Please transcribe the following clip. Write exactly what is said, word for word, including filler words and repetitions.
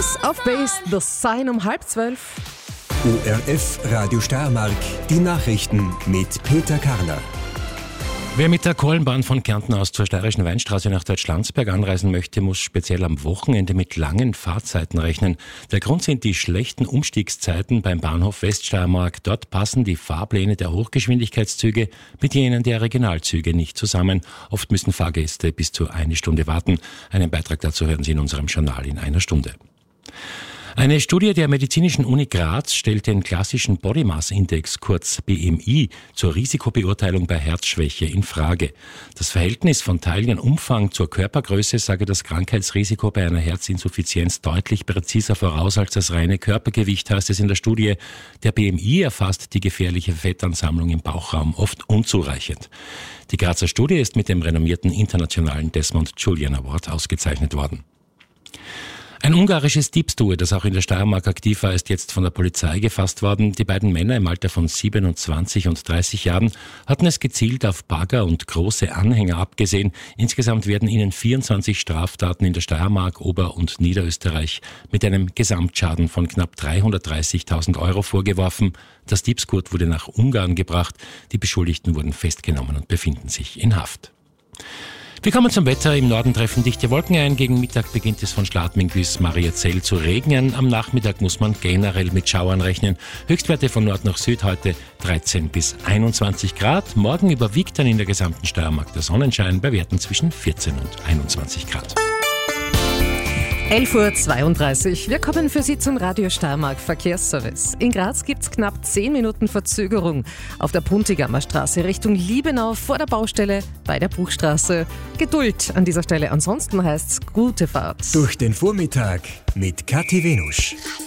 Ace of Base, The Sign um halb zwölf. O R F Radio Steiermark, die Nachrichten mit Peter Karner. Wer mit der Kohlenbahn von Kärnten aus zur Steirischen Weinstraße nach Deutschlandsberg anreisen möchte, muss speziell am Wochenende mit langen Fahrzeiten rechnen. Der Grund sind die schlechten Umstiegszeiten beim Bahnhof Weststeiermark. Dort passen die Fahrpläne der Hochgeschwindigkeitszüge mit jenen der Regionalzüge nicht zusammen. Oft müssen Fahrgäste bis zu eine Stunde warten. Einen Beitrag dazu hören Sie in unserem Journal in einer Stunde. Eine Studie der Medizinischen Uni Graz stellt den klassischen Body Mass Index, kurz B M I, zur Risikobeurteilung bei Herzschwäche in Frage. Das Verhältnis von Teilchenumfang zur Körpergröße sage das Krankheitsrisiko bei einer Herzinsuffizienz deutlich präziser voraus als das reine Körpergewicht, heißt es in der Studie. Der B M I erfasst die gefährliche Fettansammlung im Bauchraum oft unzureichend. Die Grazer Studie ist mit dem renommierten internationalen Desmond Julian Award ausgezeichnet worden. Ein ungarisches Diebsduo, das auch in der Steiermark aktiv war, ist jetzt von der Polizei gefasst worden. Die beiden Männer im Alter von siebenundzwanzig und dreißig Jahren hatten es gezielt auf Bagger und große Anhänger abgesehen. Insgesamt werden ihnen vierundzwanzig Straftaten in der Steiermark, Ober- und Niederösterreich mit einem Gesamtschaden von knapp dreihundertdreißigtausend Euro vorgeworfen. Das Diebsgut wurde nach Ungarn gebracht. Die Beschuldigten wurden festgenommen und befinden sich in Haft. Wir kommen zum Wetter. Im Norden treffen dichte Wolken ein. Gegen Mittag beginnt es von Schladming bis Mariazell zu regnen. Am Nachmittag muss man generell mit Schauern rechnen. Höchstwerte von Nord nach Süd heute dreizehn bis einundzwanzig Grad. Morgen überwiegt dann in der gesamten Steiermark der Sonnenschein bei Werten zwischen vierzehn und einundzwanzig Grad. elf Uhr zweiunddreißig. Wir kommen für Sie zum Radio Steiermark Verkehrsservice. In Graz gibt es knapp zehn Minuten Verzögerung auf der Puntigammer Straße Richtung Liebenau vor der Baustelle bei der Bruchstraße. Geduld an dieser Stelle. Ansonsten heißt's gute Fahrt. Durch den Vormittag mit Kathi Venusch.